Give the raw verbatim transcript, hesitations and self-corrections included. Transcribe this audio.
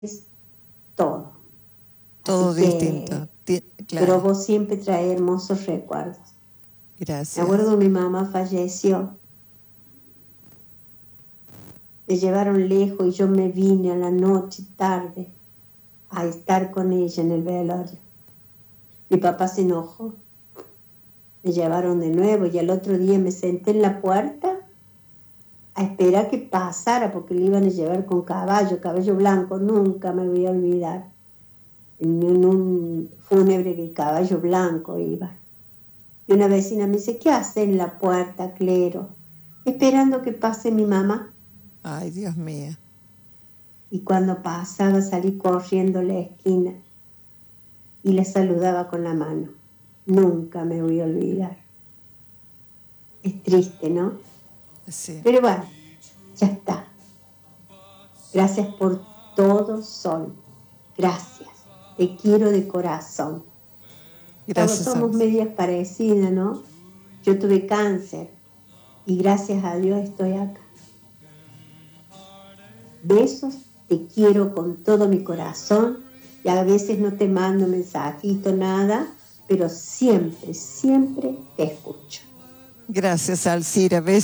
es todo. Todo Así que, distinto. Ti- claro. Pero vos siempre traes hermosos recuerdos. Gracias. Me acuerdo que mi mamá falleció. Me llevaron lejos y yo me vine a la noche, tarde, a estar con ella en el velorio. Mi papá se enojó. Me llevaron de nuevo y al otro día me senté en la puerta a esperar que pasara porque le iban a llevar con caballo, caballo blanco, nunca me voy a olvidar. En, en un fúnebre que el caballo blanco iba. Y una vecina me dice, ¿qué hace en la puerta, Clero? Esperando que pase mi mamá. Ay, Dios mío. Y cuando pasaba salí corriendo a la esquina y la saludaba con la mano. Nunca me voy a olvidar. Es triste, ¿no? Sí. Pero bueno, ya está. Gracias por todo, Sol. Gracias. Te quiero de corazón. Gracias. Todos somos a- medias parecidas, ¿no? Yo tuve cáncer y gracias a Dios estoy acá. Besos, te quiero con todo mi corazón y a veces no te mando mensajito, nada, pero siempre, siempre te escucho. Gracias, Alcira. Besos.